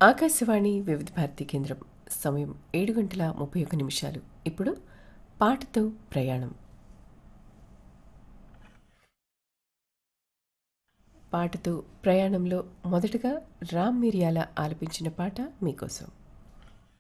ఆకాశవాణి వివిధ భారతి కేంద్రం సమయం 7 గంటల 31 నిమిషాలు. ఇప్పుడు పాటతో ప్రయాణం. పాటతో ప్రయాణంలో మొదటగా రామ్ మిరియాల ఆలపించిన పాట మీకోసం.